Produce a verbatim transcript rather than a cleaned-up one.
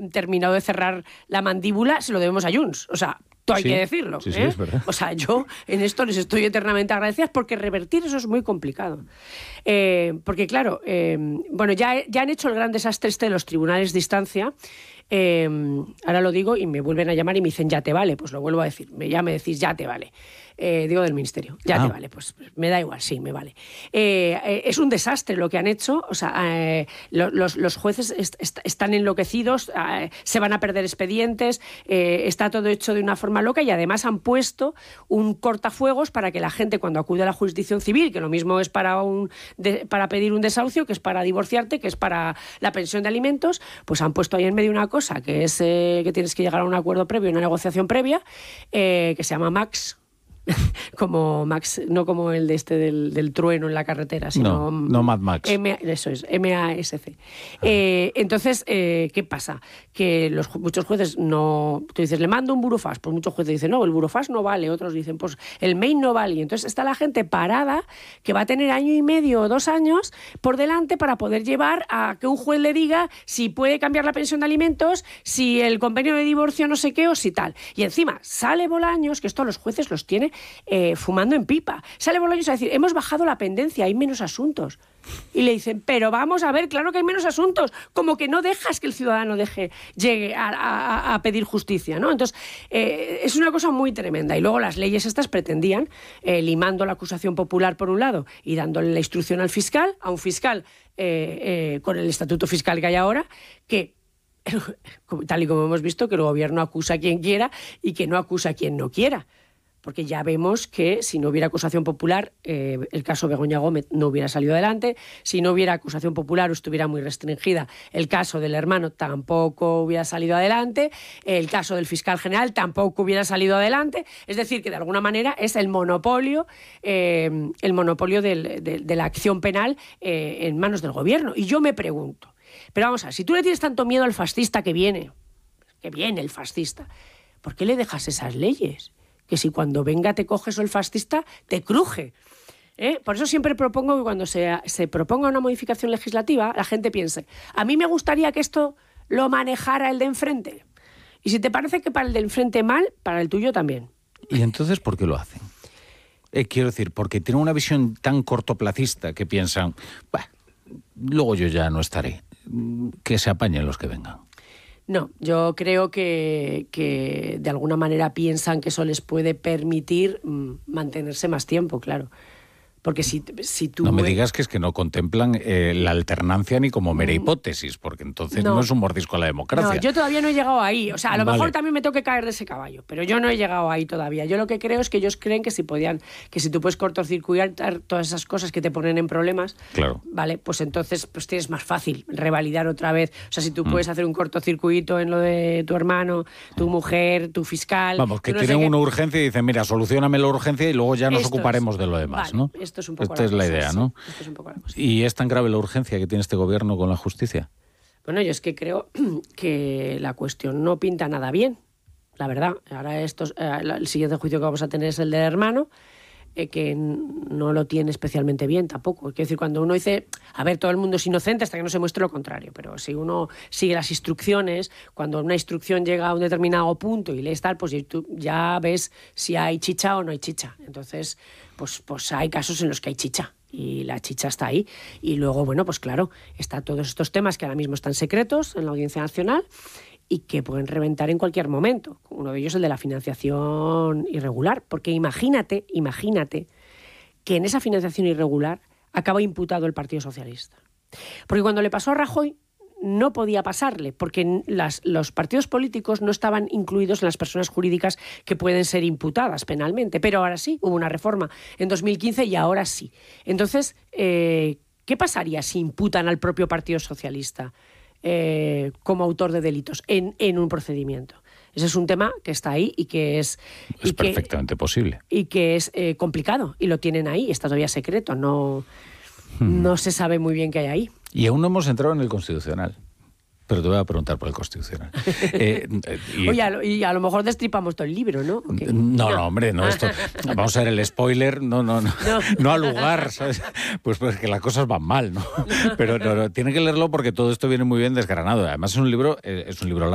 terminado de cerrar la mandíbula se lo debemos a Junts. O sea, todo hay sí, que decirlo. Sí, sí, ¿eh? es verdad. O sea, yo en esto les estoy eternamente agradecida porque revertir eso es muy complicado. Eh, porque, claro, eh, bueno, ya, ya han hecho el gran desastre este de los tribunales de instancia. Eh, ahora lo digo y me vuelven a llamar y me dicen ya te vale, pues lo vuelvo a decir, ya me decís ya te vale, eh, digo del ministerio, ya ah. te vale, pues me da igual, sí, me vale. Eh, eh, es un desastre lo que han hecho, o sea, eh, los, los jueces est est están enloquecidos, eh, se van a perder expedientes, eh, está todo hecho de una forma loca y además han puesto un cortafuegos para que la gente cuando acude a la jurisdicción civil, que lo mismo es para, un de, para pedir un desahucio, que es para divorciarte, que es para la pensión de alimentos, pues han puesto ahí en medio una cosa que es eh, que tienes que llegar a un acuerdo previo, una negociación previa, eh, que se llama Max, como Max, no como el de este del, del trueno en la carretera, sino... No, no Mad Max. M, eso es, M A S C. Eh, entonces, eh, ¿qué pasa? Que los, muchos jueces no... Tú dices, le mando un burofax, pues muchos jueces dicen, no, el burofax no vale, otros dicen, pues el mail no vale. Y entonces está la gente parada que va a tener año y medio o dos años por delante para poder llevar a que un juez le diga si puede cambiar la pensión de alimentos, si el convenio de divorcio no sé qué o si tal. Y encima sale Bolaños, que esto los jueces los tiene Eh, fumando en pipa. Sale Bolaños a decir, hemos bajado la pendencia, hay menos asuntos. Y le dicen, pero vamos a ver, claro que hay menos asuntos, como que no dejas que el ciudadano deje, llegue a, a, a pedir justicia, ¿no? Entonces, eh, es una cosa muy tremenda. Y luego las leyes estas pretendían, eh, limando la acusación popular por un lado y dándole la instrucción al fiscal, a un fiscal eh, eh, con el estatuto fiscal que hay ahora, que tal y como hemos visto, que el gobierno acusa a quien quiera y que no acusa a quien no quiera. Porque ya vemos que si no hubiera acusación popular, eh, el caso Begoña Gómez no hubiera salido adelante. Si no hubiera acusación popular o estuviera muy restringida, el caso del hermano tampoco hubiera salido adelante. El caso del fiscal general tampoco hubiera salido adelante. Es decir, que de alguna manera es el monopolio, eh, el monopolio del, de, de la acción penal eh, en manos del gobierno. Y yo me pregunto, pero vamos a ver, si tú le tienes tanto miedo al fascista que viene, que viene el fascista, ¿por qué le dejas esas leyes? Que si cuando venga te coges o el fascista, te cruje. ¿Eh? Por eso siempre propongo que cuando se, se proponga una modificación legislativa, la gente piense, a mí me gustaría que esto lo manejara el de enfrente. Y si te parece que para el de enfrente mal, para el tuyo también. ¿Y entonces por qué lo hacen? Eh, quiero decir, porque tienen una visión tan cortoplacista que piensan, bah, luego yo ya no estaré, que se apañen los que vengan. No, yo creo que, que de alguna manera piensan que eso les puede permitir mmm, mantenerse más tiempo, claro. Porque si, si tú... No me digas que es que no contemplan eh, la alternancia ni como mera hipótesis, porque entonces no, no es un mordisco a la democracia. No, yo todavía no he llegado ahí. O sea, a lo vale. mejor también me tengo que caer de ese caballo, pero yo no he llegado ahí todavía. Yo lo que creo es que ellos creen que si podían, que si tú puedes cortocircuitar todas esas cosas que te ponen en problemas, claro. Vale, pues entonces pues tienes más fácil revalidar otra vez. O sea, si tú mm. puedes hacer un cortocircuito en lo de tu hermano, tu mujer, tu fiscal... Vamos, que no tienen sé qué... una urgencia y dicen, mira, solucioname la urgencia y luego ya nos Esto ocuparemos es. de lo demás, Vale, ¿no? Esto es un poco Esta la es la idea, ¿no? Sí, esto es un poco la cosa. ¿Y es tan grave la urgencia que tiene este gobierno con la justicia? Bueno, yo es que creo que la cuestión no pinta nada bien, la verdad. Ahora estos, eh, el siguiente juicio que vamos a tener es el del hermano, eh, que no lo tiene especialmente bien tampoco. Quiero decir, cuando uno dice, a ver, todo el mundo es inocente hasta que no se muestre lo contrario, pero si uno sigue las instrucciones, cuando una instrucción llega a un determinado punto y lees tal, pues tú ya ves si hay chicha o no hay chicha. Entonces, pues, pues hay casos en los que hay chicha. Y la chicha está ahí. Y luego, bueno, pues claro, están todos estos temas que ahora mismo están secretos en la Audiencia Nacional y que pueden reventar en cualquier momento. Uno de ellos es el de la financiación irregular. Porque imagínate, imagínate que en esa financiación irregular acaba imputado el Partido Socialista. Porque cuando le pasó a Rajoy no podía pasarle, porque las, los partidos políticos no estaban incluidos en las personas jurídicas que pueden ser imputadas penalmente, pero ahora sí, hubo una reforma en dos mil quince y ahora sí. Entonces, eh, ¿qué pasaría si imputan al propio Partido Socialista eh, como autor de delitos en, en un procedimiento? Ese es un tema que está ahí y que es... Es y que, perfectamente posible. Y que es eh, complicado, y lo tienen ahí, está todavía secreto, no, hmm. no se sabe muy bien qué hay ahí. Y aún no hemos entrado en el Constitucional. Pero te voy a preguntar por el Constitucional. Eh, y, Oye, a lo, y a lo mejor destripamos todo el libro, ¿no? No, no, no, hombre, no. Esto, vamos a ver el spoiler, no, no, no, no, no al lugar, ¿sabes? Pues, pues que las cosas van mal, ¿no? Pero no, no, tiene que leerlo porque todo esto viene muy bien desgranado. Además es un libro, es un libro